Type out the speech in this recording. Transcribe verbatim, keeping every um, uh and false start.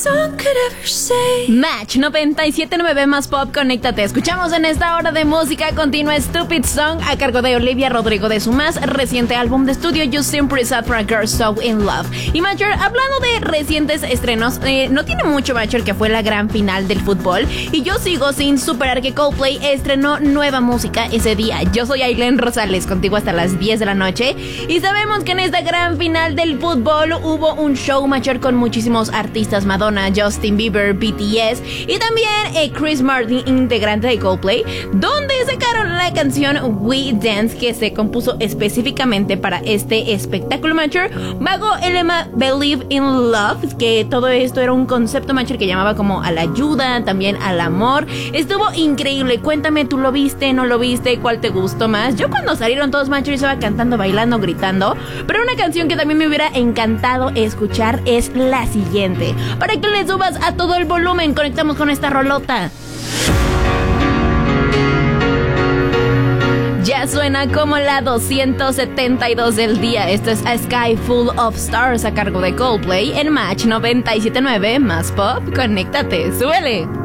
Match noventa y siete punto nueve más pop, conéctate. Escuchamos en esta hora de música continua Stupid Song a cargo de Olivia Rodrigo de su más reciente álbum de estudio You Simply Sad for a Girl So In Love. Y Matcher, hablando de recientes estrenos, eh, no tiene mucho, Matcher, que fue la gran final del fútbol, y yo sigo sin superar que Coldplay estrenó nueva música ese día. Yo soy Ailén Rosales, contigo hasta las diez de la noche, y sabemos que en esta gran final del fútbol hubo un show, Matcher, con muchísimos artistas: Madonna, Justin Bieber, B T S y también eh, Chris Martin, integrante de Coldplay, donde sacaron la canción We Dance, que se compuso específicamente para este espectáculo, Matcher, bajo el lema Believe in Love, que todo esto era un concepto, Matcher, que llamaba como a la ayuda, también al amor. Estuvo increíble. Cuéntame, ¿tú lo viste, no lo viste? ¿Cuál te gustó más? Yo cuando salieron todos, Matcher, estaba cantando, bailando, gritando, pero una canción que también me hubiera encantado escuchar es la siguiente. Para que le subas a todo el volumen, conectamos con esta rolota. Ya suena como la doscientos setenta y dos del día. Esto es A Sky Full of Stars a cargo de Coldplay en Match noventa y siete punto nueve más pop. Conéctate, súbele.